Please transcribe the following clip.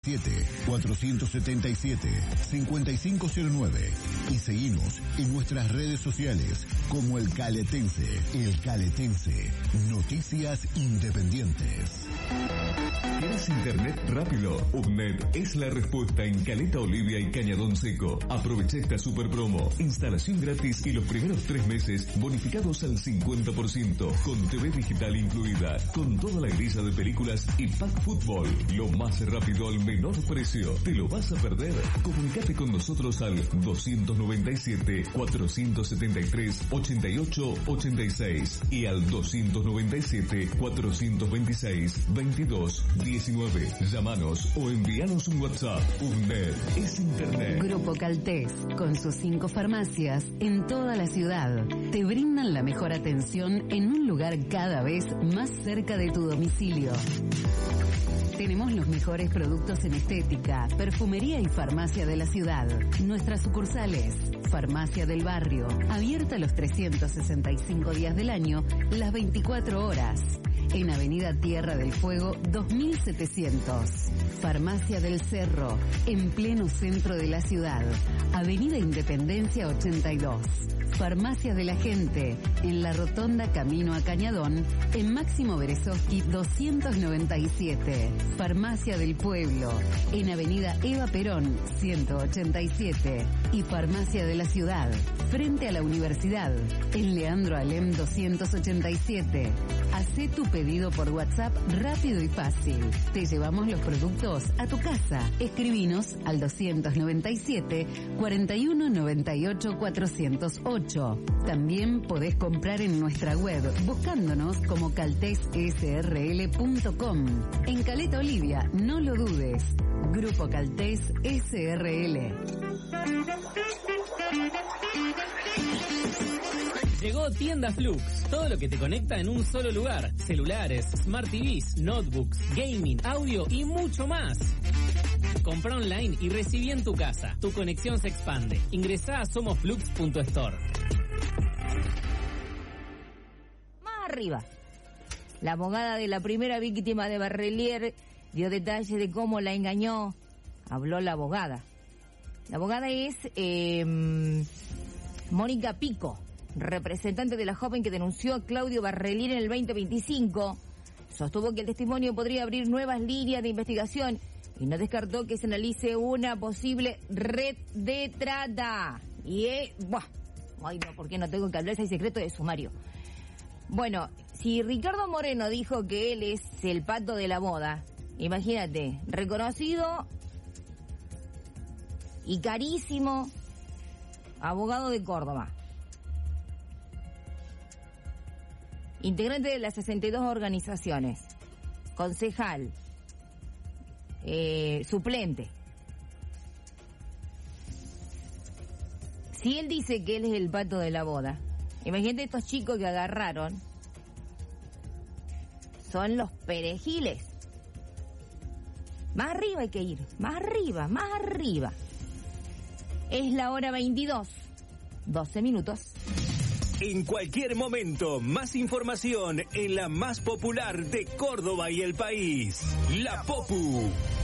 477-5509 y seguimos en nuestras redes sociales como El Caletense. El Caletense, noticias independientes. ¿Quieres internet rápido? UPNET es la respuesta en Caleta Olivia y Cañadón Seco. Aprovecha esta super promo. Instalación gratis y los primeros 3 meses bonificados al 50%, con TV digital incluida, con toda la grilla de películas y pack fútbol. Lo más rápido al menor precio. ¿Te lo vas a perder? Comunicate con nosotros al 297-473-8886 y al 297-426-2219. Llámanos o envíanos un WhatsApp. UNED es Internet. Grupo Caltés, con sus 5 farmacias en toda la ciudad, te brindan la mejor atención en un lugar cada vez más cerca de tu domicilio. Tenemos los mejores productos en estética, perfumería y farmacia de la ciudad. Nuestras sucursales: Farmacia del Barrio, abierta los 365 días del año, las 24 horas. En Avenida Tierra del Fuego 2700. Farmacia del Cerro, en pleno centro de la ciudad. Avenida Independencia 82. Farmacia de la Gente, en la Rotonda Camino a Cañadón, en Máximo Berezovsky 297. Farmacia del Pueblo, en Avenida Eva Perón 187. Y Farmacia de la Ciudad, frente a la Universidad, en Leandro Alem 287. Hacé tu pedido por WhatsApp rápido y fácil. Te llevamos los productos a tu casa. Escribinos al 297 41 98 408. También podés comprar en nuestra web buscándonos como caltessrl.com. En Caleta Olivia, no lo dudes. Grupo Caltés SRL. Llegó Tienda Flux, todo lo que te conecta en un solo lugar. Celulares, Smart TVs, notebooks, gaming, audio y mucho más. Compra online y recibí en tu casa. Tu conexión se expande. Ingresá a somosflux.store. Más arriba. La abogada de la primera víctima de Barrelier dio detalles de cómo la engañó. Habló la abogada. La abogada es Mónica Pico, representante de la joven que denunció a Claudio Barrelier en el 2025. Sostuvo que el testimonio podría abrir nuevas líneas de investigación y no descartó que se analice una posible red de trata. Y ay no, ¿por qué no tengo que hablar? Ese secreto de sumario. Bueno, si Ricardo Moreno dijo que él es el pato de la boda, imagínate, reconocido y carísimo abogado de Córdoba, integrante de las 62 organizaciones, concejal, suplente. Si él dice que él es el pato de la boda, imagínate estos chicos que agarraron, son los perejiles. Más arriba hay que ir, más arriba, más arriba. Es la hora 22, 12 minutos. En cualquier momento, más información en la más popular de Córdoba y el país, La Popu.